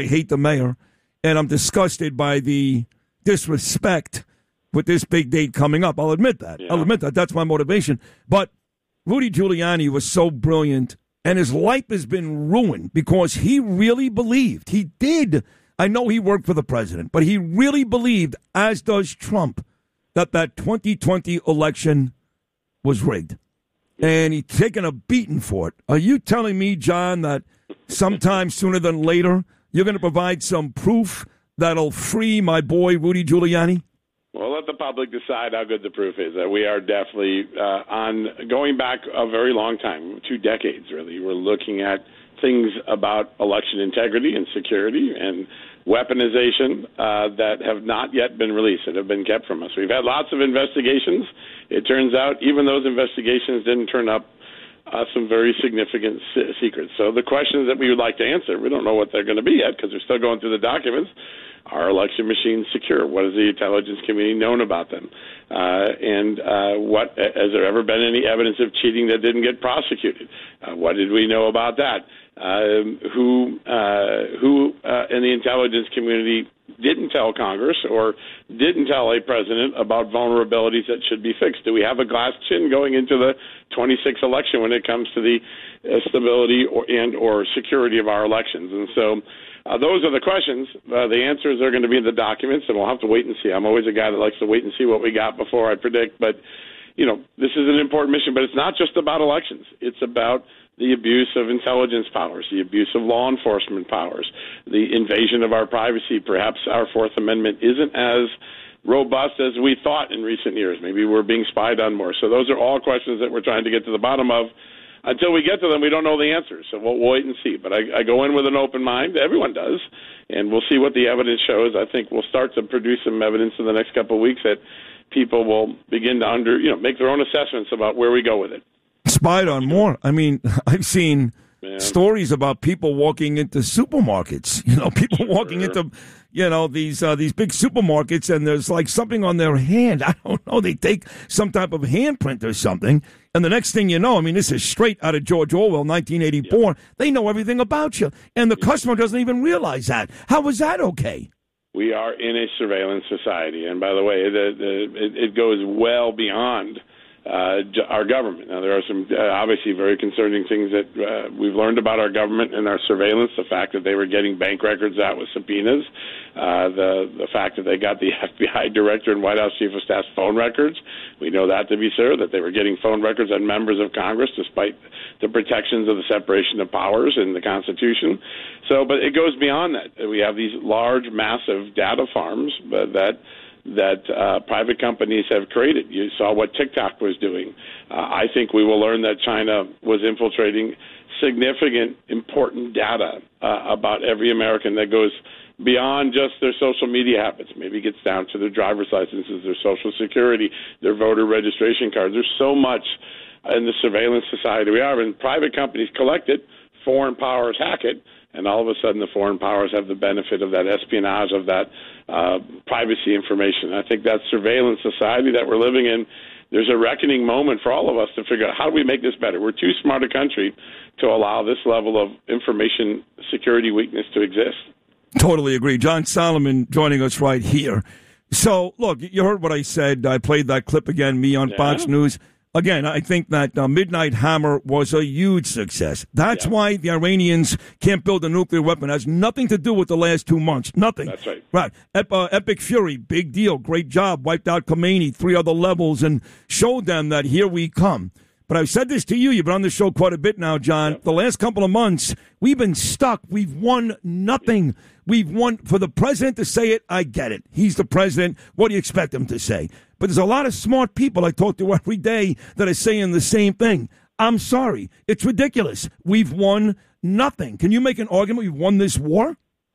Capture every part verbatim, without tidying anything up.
I hate the mayor, and I'm disgusted by the disrespect with this big date coming up. I'll admit that. Yeah. I'll admit that. That's my motivation. But Rudy Giuliani was so brilliant, and his life has been ruined because he really believed. He did. I know he worked for the president, but he really believed, as does Trump, that that twenty twenty election was rigged. And he's taken a beating for it. Are you telling me, John, that sometime sooner than later, you're going to provide some proof that'll free my boy Rudy Giuliani? Well, let the public decide how good the proof is. That we are definitely uh, on going back a very long time, two decades, really. We're looking at things about election integrity and security and weaponization uh, that have not yet been released, that have been kept from us. We've had lots of investigations. It turns out even those investigations didn't turn up uh, some very significant se- secrets. So the questions that we would like to answer, we don't know what they're going to be yet because we're still going through the documents. Are election machines secure? What has the intelligence community known about them? Uh, and uh, what has there ever been any evidence of cheating that didn't get prosecuted? Uh, what did we know about that? Um, who uh, who uh, in the intelligence community didn't tell Congress or didn't tell a president about vulnerabilities that should be fixed? Do we have a glass chin going into the twenty-six election when it comes to the uh, stability or, and or security of our elections? And so uh, those are the questions. Uh, the answers are going to be in the documents, and we'll have to wait and see. I'm always a guy that likes to wait and see what we got before I predict. But, you know, this is an important mission, but it's not just about elections. It's about the abuse of intelligence powers, the abuse of law enforcement powers, the invasion of our privacy. Perhaps our Fourth Amendment isn't as robust as we thought in recent years. Maybe we're being spied on more. So those are all questions that we're trying to get to the bottom of. Until we get to them, we don't know the answers. So we'll wait and see. But I, I go in with an open mind. Everyone does. And we'll see what the evidence shows. I think we'll start to produce some evidence in the next couple of weeks that people will begin to under, you know, make their own assessments about where we go with it. Spied on more. I mean, I've seen Man. stories about people walking into supermarkets. You know, people Sure. walking into, you know, these uh, these big supermarkets, and there's like something on their hand. I don't know. They take some type of handprint or something, and the next thing you know, I mean, this is straight out of George Orwell, nineteen eighty-four. Yep. They know everything about you, and the yep. customer doesn't even realize that. How is that okay? We are in a surveillance society, and by the way, the, the, it, it goes well beyond Uh, our government. Now, there are some uh, obviously very concerning things that uh, we've learned about our government and our surveillance, the fact that they were getting bank records out with subpoenas, uh, the the fact that they got the F B I director and White House chief of staff's phone records. We know that to be so, that they were getting phone records on members of Congress despite the protections of the separation of powers in the Constitution. So, but it goes beyond that. We have these large, massive data farms uh, that that uh, private companies have created. You saw what TikTok was doing. Uh, I think we will learn that China was infiltrating significant, important data uh, about every American that goes beyond just their social media habits. Maybe it gets down to their driver's licenses, their social security, their voter registration cards. There's so much in the surveillance society we are, and private companies collect it, foreign powers hack it, and all of a sudden the foreign powers have the benefit of that espionage, of that uh, privacy information. I think that surveillance society that we're living in, there's a reckoning moment for all of us to figure out how do we make this better. We're too smart a country to allow this level of information security weakness to exist. Totally agree. John Solomon joining us right here. So, look, you heard what I said. I played that clip again, me on yeah. Fox News. Again, I think that uh, Midnight Hammer was a huge success. That's yeah. why the Iranians can't build a nuclear weapon. It has nothing to do with the last two months. Nothing. That's right. Right. Ep- uh, Epic Fury, big deal. Great job. Wiped out Khomeini, three other levels, and showed them that here we come. But I've said this to you. You've been on the show quite a bit now, John. Yep. The last couple of months, we've been stuck. We've won nothing. We've won. For the president to say it, I get it. He's the president. What do you expect him to say? But there's a lot of smart people I talk to every day that are saying the same thing. I'm sorry. It's ridiculous. We've won nothing. Can you make an argument we've won this war?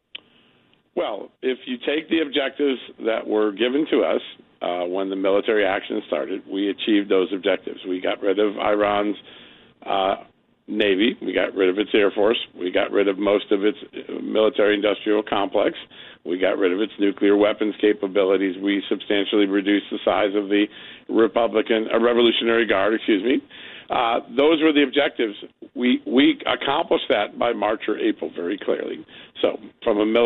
Well, if you take the objectives that were given to us uh, when the military action started, we achieved those objectives. We got rid of Iran's uh, Navy. We got rid of its Air Force. We got rid of most of its military-industrial complex. We got rid of its nuclear weapons capabilities. We substantially reduced the size of the Republican, uh, Revolutionary Guard, excuse me. uh, those were the objectives. We we accomplished that by March or April very clearly. So from a